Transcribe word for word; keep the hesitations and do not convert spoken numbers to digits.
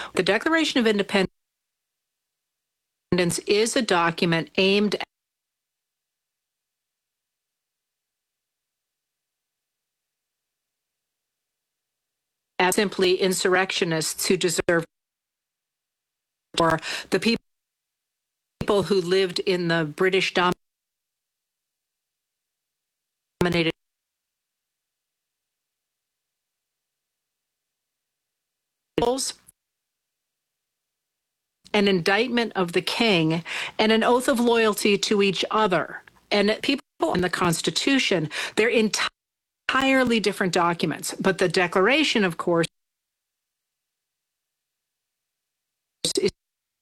The Declaration of Independence is a document aimed at simply insurrectionists who deserve, or the people who lived in the British dominated an indictment of the king, and an oath of loyalty to each other. And people in the Constitution, they're entirely different documents. But the Declaration, of course, is